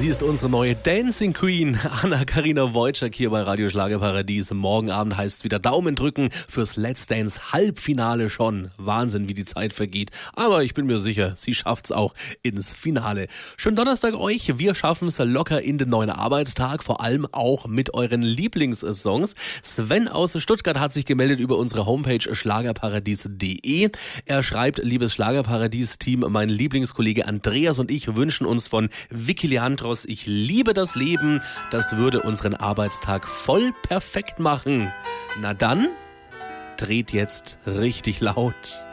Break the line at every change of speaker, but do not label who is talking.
Sie ist unsere neue Dancing Queen, Anna-Karina Wojcik hier bei Radio Schlagerparadies. Morgen Abend heißt es wieder Daumen drücken fürs Let's Dance Halbfinale schon. Wahnsinn, wie die Zeit vergeht. Aber ich bin mir sicher, sie schafft's auch ins Finale. Schönen Donnerstag euch. Wir schaffen es locker in den neuen Arbeitstag, vor allem auch mit euren Lieblingssongs. Sven aus Stuttgart hat sich gemeldet über unsere Homepage schlagerparadies.de. Er schreibt, liebes Schlagerparadies-Team, mein Lieblingskollege Andreas und ich wünschen uns von Vicky Leandros, ich liebe das Leben, das würde unseren Arbeitstag voll perfekt machen. Na dann, dreht jetzt richtig laut.